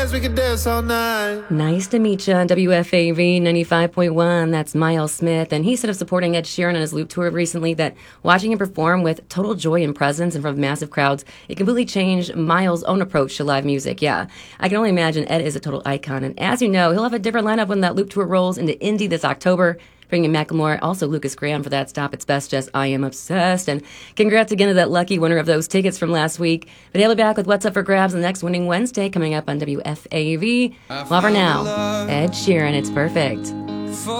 dance, we can dance all night. Nice to meet you on WFAV 95.1. That's Miles Smith. And he said of supporting Ed Sheeran on his Loop tour recently that watching him perform with total joy and presence in front of massive crowds, it completely changed Miles' own approach to live music. Yeah, I can only imagine Ed is a total icon. And as you know, he'll have a different lineup when that Loop tour rolls into Indy this October. Bringing Macklemore, also Lucas Graham for that stop. It's best just I Am Obsessed. And congrats again to that lucky winner of those tickets from last week. But he'll be back with What's Up for Grabs the next Winning Wednesday coming up on WFAV. Well, for now, Ed Sheeran, It's Perfect.